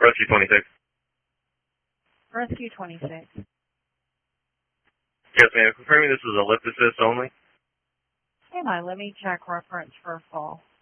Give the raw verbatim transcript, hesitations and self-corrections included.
Rescue twenty-six. Rescue twenty-six. Yes, ma'am. Confirming this is a lift assist only. Stand by. Let me check reference for fall.